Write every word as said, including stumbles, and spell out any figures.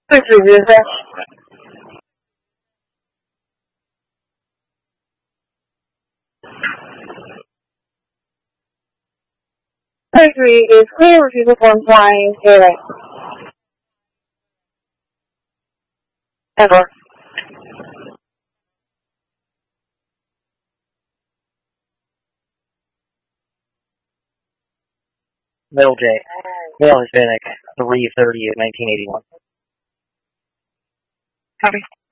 Victory vehicle. Victory is clear refusal from flying airline. Ever. Middle J. Male Hispanic, three thirty of nineteen eighty-one. Copy.